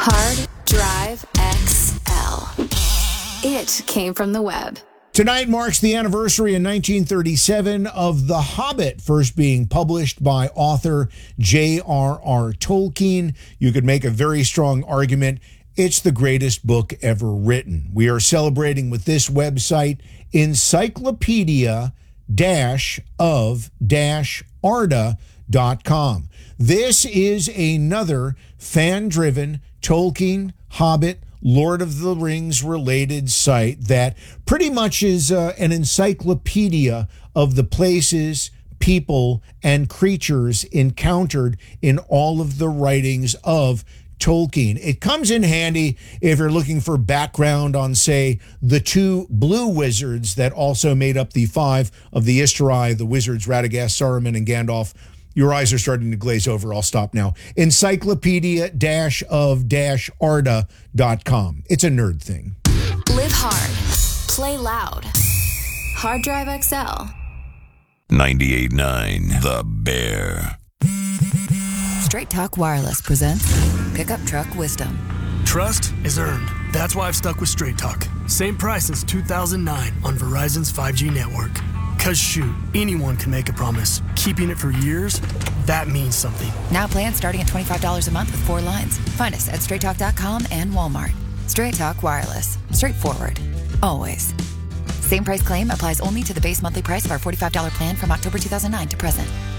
Hard Drive XL. It came from the web. Tonight marks the anniversary in 1937 of The Hobbit first being published by author J.R.R. Tolkien. You could make a very strong argument it's the greatest book ever written. We are celebrating with this website, encyclopedia-of-arda.com. This is another fan-driven Tolkien, Hobbit, Lord of the Rings related site that pretty much is an encyclopedia of the places, people, and creatures encountered in all of the writings of Tolkien. It comes in handy if you're looking for background on, say, the two blue wizards that also made up the five of the Istari, the wizards Radagast, Saruman, and Gandalf. Your eyes are starting to glaze over. I'll stop now. Encyclopedia-of-arda.com. It's a nerd thing. Live hard. Play loud. Hard Drive XL. 98.9 The Bear. Straight Talk Wireless presents Pickup Truck Wisdom. Trust is earned. That's why I've stuck with Straight Talk. Same price since 2009 on Verizon's 5G network. Cause shoot, anyone can make a promise. Keeping it for years, that means something. Now plans starting at $25 a month with 4 lines. Find us at straighttalk.com and Walmart. Straight Talk Wireless. Straightforward. Always. Same price claim applies only to the base monthly price of our $45 plan from October 2009 to present.